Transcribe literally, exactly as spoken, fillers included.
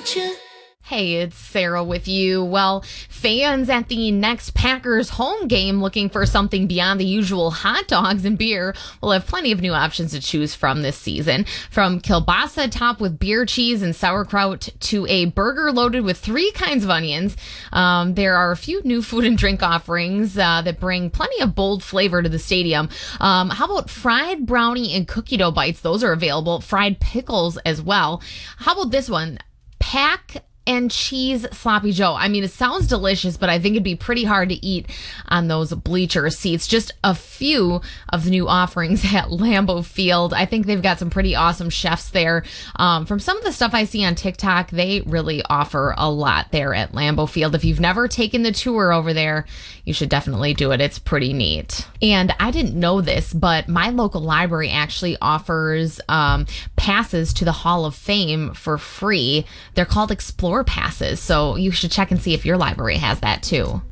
you. Hey, it's Sarah with you. Well, fans at the next Packers home game looking for something beyond the usual hot dogs and beer will have plenty of new options to choose from this season. From kielbasa topped with beer cheese and sauerkraut to a burger loaded with three kinds of onions, um, there are a few new food and drink offerings uh, that bring plenty of bold flavor to the stadium. Um, how about fried brownie and cookie dough bites? Those are available. Fried pickles as well. How about this one? Pack and cheese sloppy joe. I mean, it sounds delicious, but I think it'd be pretty hard to eat on those bleacher seats. Just a few of the new offerings at Lambeau Field. I think they've got some pretty awesome chefs there. Um, from some of the stuff I see on TikTok, they really offer a lot there at Lambeau Field. If you've never taken the tour over there, you should definitely do it. It's pretty neat. And I didn't know this, but my local library actually offers um, passes to the Hall of Fame for free. They're called Explore Passes, so you should check and see if your library has that too.